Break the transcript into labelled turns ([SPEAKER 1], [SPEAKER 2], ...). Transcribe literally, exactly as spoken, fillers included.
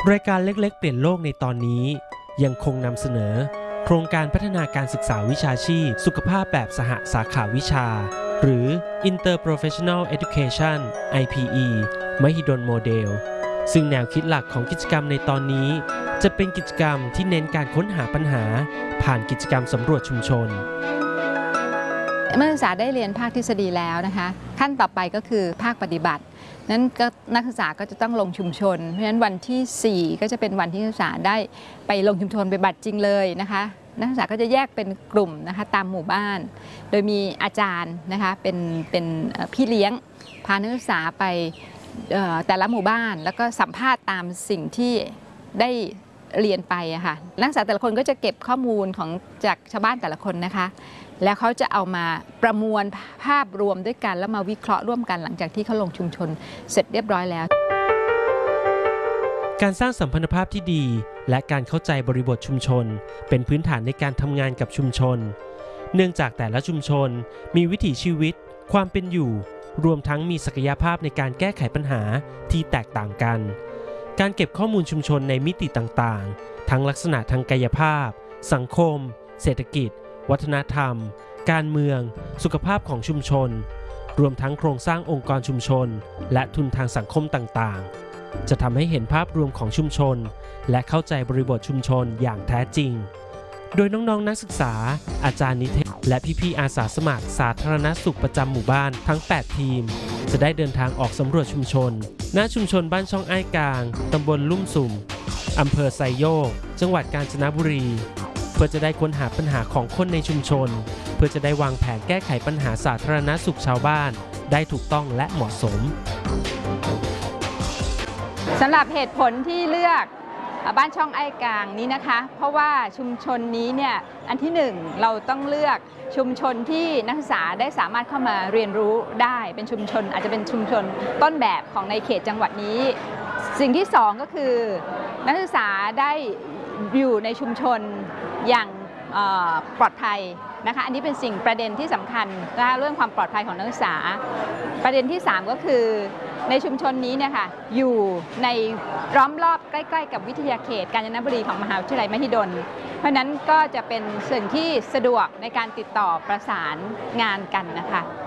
[SPEAKER 1] รายการเล็กๆเปลี่ยนโลกในตอนนี้ยังคงนำเสนอโครงการพัฒนาการศึกษาวิชาชีพสุขภาพแบบสหสาขาวิชาหรือ Interprofessional Education ไอ พี อี มหิดลโมเดลซึ่งแนวคิดหลักของกิจกรรมในตอนนี้จะเป็นกิจกรรมที่เน้นการค้นหาปัญหาผ่านกิจกรรมสำรวจชุมชน
[SPEAKER 2] เมื่อนักศึกษาได้เรียนภาคทฤษฎีแล้วนะคะขั้นต่อไปก็คือภาคปฏิบัตินั้นก็นักศึกษาก็จะต้องลงชุมชนเพราะฉะนั้นวันที่สี่ก็จะเป็นวันที่นักศึกษาได้ไปลงชุมชนไปบัตรจริงเลยนะคะนักศึกษาก็จะแยกเป็นกลุ่มนะคะตามหมู่บ้านโดยมีอาจารย์นะคะเป็นเป็นพี่เลี้ยงพานักศึกษาไปแต่ละหมู่บ้านแล้วก็สัมภาษณ์ตามสิ่งที่ได้เรียนไปอะค่ะนักศึกษาแต่ละคนก็จะเก็บข้อมูลของจากชาวบ้านแต่ละคนนะคะแล้วเขาจะเอามาประมวลภาพรวมด้วยกันแล้วมาวิเคราะห์ร่วมกันหลังจากที่เขาลงชุมชนเสร็จเรียบร้อยแล้ว
[SPEAKER 1] การสร้างสัมพันธภาพที่ดีและการเข้าใจบริบทชุมชนเป็นพื้นฐานในการทำงานกับชุมชนเนื่องจากแต่ละชุมชนมีวิถีชีวิตความเป็นอยู่รวมทั้งมีศักยภาพในการแก้ไขปัญหาที่แตกต่างกันการเก็บข้อมูลชุมชนในมิติต่างๆทั้งลักษณะทางกายภาพสังคมเศรษฐกิจวัฒนธรรมการเมืองสุขภาพของชุมชนรวมทั้งโครงสร้างองค์กรชุมชนและทุนทางสังคมต่างๆจะทำให้เห็นภาพรวมของชุมชนและเข้าใจบริบทชุมชนอย่างแท้จริงโดยน้องๆนักศึกษาอาจารย์นิเทศและพี่ๆอาสาสมัครสาธารณสุขประจำหมู่บ้านทั้งแปดทีมจะได้เดินทางออกสำรวจชุมชนณชุมชนบ้านช่องอ้ายกลางตำบลลุ่มสุ่มอำเภอไซโยกจังหวัดกาญจนบุรีเพื่อจะได้ค้นหาปัญหาของคนในชุมชนเพื่อจะได้วางแผนแก้ไขปัญหาสาธารณสุขชาวบ้านได้ถูกต้องและเหมาะสม
[SPEAKER 2] สำหรับเหตุผลที่เลือกบ้านช่องอ้ายกลางนี้นะคะเพราะว่าชุมชนนี้เนี่ยอันที่หนึ่งเราต้องเลือกชุมชนที่นักศึกษาได้สามารถเข้ามาเรียนรู้ได้เป็นชุมชนอาจจะเป็นชุมชนต้นแบบของในเขตจังหวัดนี้สิ่งที่สองก็คือนักศึกษาได้อยู่ในชุมชนอย่างปลอดภัยนะคะอันนี้เป็นสิ่งประเด็นที่สำคัญนะคะเรื่องความปลอดภัยของนักศึกษาประเด็นที่สามก็คือในชุมชนนี้เนี่ยค่ะอยู่ในล้อมรอบใกล้ๆกับวิทยาเขตกาญจนบุรีของมหาวิทยาลัยมหิดลเพราะนั้นก็จะเป็นสิ่งที่สะดวกในการติดต่อประสานงานกันนะคะ